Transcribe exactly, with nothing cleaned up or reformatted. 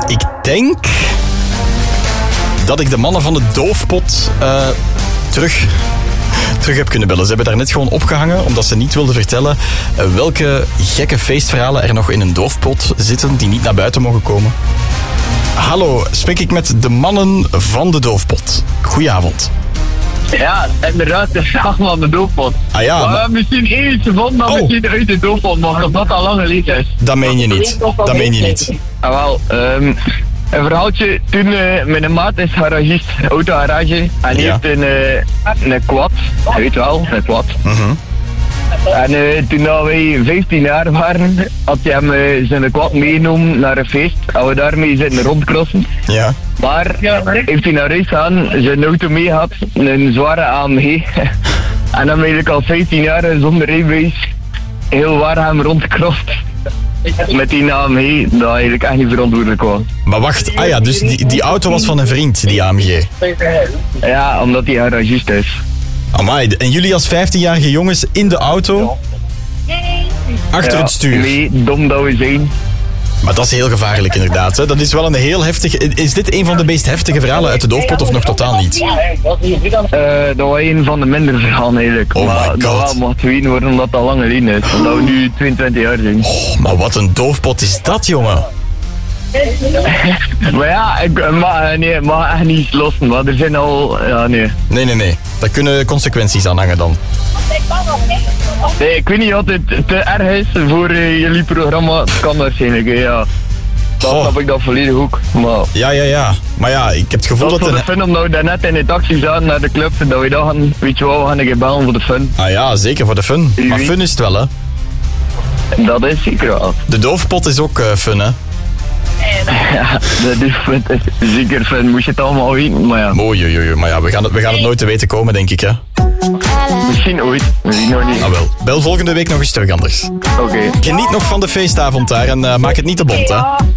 ik denk dat ik de mannen van de doofpot uh, terug, terug heb kunnen bellen. Ze hebben daar net gewoon opgehangen, omdat ze niet wilden vertellen uh, welke gekke feestverhalen er nog in een doofpot zitten die niet naar buiten mogen komen. Hallo, spreek ik met de mannen van de doofpot. Goedenavond. Ja, inderdaad, dat is allemaal de doofpot. Ah ja, maar we maar... hebben misschien één iets gevonden dat Oh. misschien uit de doofpot mag, of dat al lang geleden is. Dat meen je niet. Dat meen je niet. Ah, wel, um, een verhaaltje. Toen, uh, mijn maat is garagist, autogarage. En die Ja. heeft een, uh, een quad. Je weet wel, een quad. Mm-hmm. En uh, toen dat wij vijftien jaar waren, had hij hem uh, zijn quad meegenomen naar een feest. En we daarmee zitten rondcrossen. Ja. Maar heeft hij naar huis gaan, zijn auto mee gehad, een zware A M G. En dan eigenlijk al vijftien jaar zonder rijbewijs heel waar hem rondcrost. Met die A M G, dat eigenlijk echt niet verantwoordelijk was. Maar wacht, ah ja, dus die, die auto was van een vriend, die A M G. Ja, omdat hij garagist is. Amai, en jullie als vijftienjarige jongens in de auto? Achter Ja, het stuur. Nee, dom dat we zijn. Maar dat is heel gevaarlijk inderdaad. Hè. Dat is wel een heel heftige... Is dit een van de meest heftige verhalen uit de doofpot of nog totaal niet? Uh, dat was een van de minder verhalen eigenlijk. Oh my maar God. dat wel mocht weten worden omdat dat lang geleden is. Omdat we nu tweeëntwintig jaar zijn. Oh, maar wat een doofpot is dat, jongen. Maar ja, ik mag, nee, ik mag echt niet lossen. Maar er zijn al... Ja, nee. Nee, nee, nee. Daar kunnen consequenties aan hangen dan. Nee, ik weet niet of het te erg is voor uh, jullie programma. Het kan waarschijnlijk, hè, ja. Dan Goh. snap ik dat volledig ook. Maar Ja, ja, ja. Maar ja, ik heb het gevoel dat dat... is voor een- de fun, omdat we daarnet in de taxi zaten naar de club. Dat we dachten, weet je wel, we gaan een keer bellen voor de fun. Ah ja, zeker voor de fun. Maar fun is het wel, hè. Dat is zeker wel. De doofpot is ook uh, fun, hè. Ja, dat is, dat is zeker fun. Moest je het allemaal weten, maar ja. Mooi, joh, joh. Maar ja, we gaan, het, we gaan het nooit te weten komen, denk ik, hè. Misschien ooit, misschien nog niet. Ah wel. Bel volgende week nog eens terug anders. Oké. Geniet nog van de feestavond daar en uh, maak het niet te bont, hè.